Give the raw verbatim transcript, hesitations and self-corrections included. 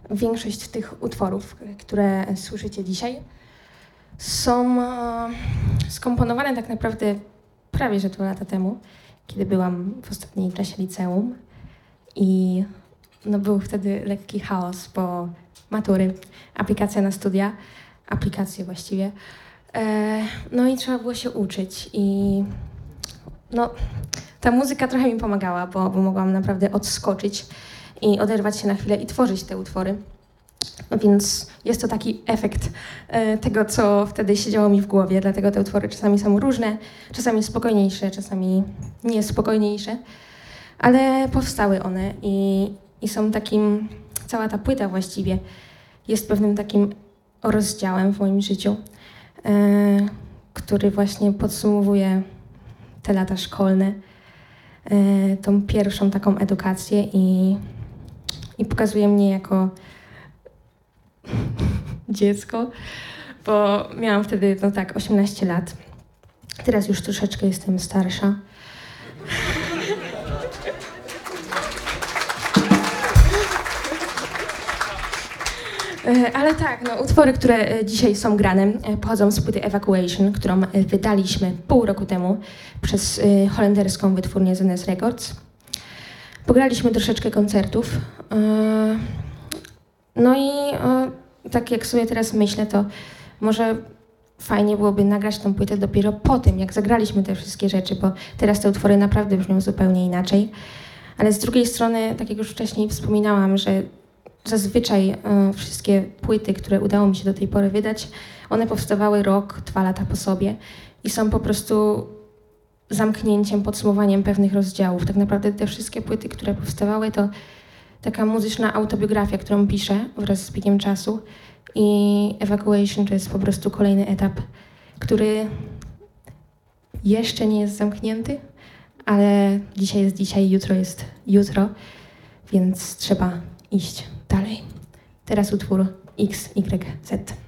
większość tych utworów, które słyszycie dzisiaj, są e, skomponowane tak naprawdę prawie że dwa lata temu, kiedy byłam w ostatniej klasie liceum i no, był wtedy lekki chaos, bo matury, aplikacja na studia, aplikacje właściwie. E, no i trzeba było się uczyć i no, ta muzyka trochę mi pomagała, bo, bo mogłam naprawdę odskoczyć i oderwać się na chwilę i tworzyć te utwory. No więc jest to taki efekt e, tego, co wtedy siedziało mi w głowie, dlatego te utwory czasami są różne, czasami spokojniejsze, czasami niespokojniejsze, ale powstały one i, i są takim, cała ta płyta właściwie jest pewnym takim rozdziałem w moim życiu, e, który właśnie podsumowuje te lata szkolne, e, tą pierwszą taką edukację i, i pokazuje mnie jako dziecko, bo miałam wtedy, no tak, osiemnaście lat. Teraz już troszeczkę jestem starsza. Ale tak, no, utwory, które dzisiaj są grane, pochodzą z płyty Evacuation, którą wydaliśmy pół roku temu przez holenderską wytwórnię Z N S Records. Pograliśmy troszeczkę koncertów. No i tak jak sobie teraz myślę, to może fajnie byłoby nagrać tą płytę dopiero po tym, jak zagraliśmy te wszystkie rzeczy, bo teraz te utwory naprawdę brzmią zupełnie inaczej. Ale z drugiej strony, tak jak już wcześniej wspominałam, że zazwyczaj y, wszystkie płyty, które udało mi się do tej pory wydać, one powstawały rok, dwa lata po sobie i są po prostu zamknięciem, podsumowaniem pewnych rozdziałów. Tak naprawdę te wszystkie płyty, które powstawały, to taka muzyczna autobiografia, którą piszę wraz z biegiem czasu i Evacuation to jest po prostu kolejny etap, który jeszcze nie jest zamknięty, ale dzisiaj jest dzisiaj, jutro jest jutro, więc trzeba iść dalej. Teraz utwór X Y Z.